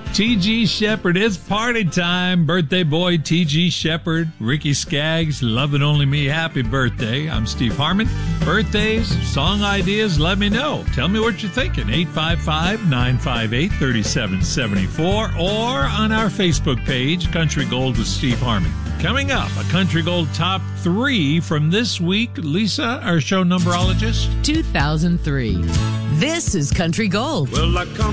T.G. Shepherd, it's party time. Birthday boy T.G. Shepherd, Ricky Skaggs, Lovin' Only Me, happy birthday. I'm Steve Harmon. Birthdays, song ideas, let me know. Tell me what you're thinking. 855-958-3774 or on our Facebook page, Country Gold with Steve Harmon. Coming up, a Country Gold Top 3 from this week. Lisa, our show numberologist. 2003. This is Country Gold. Well, I come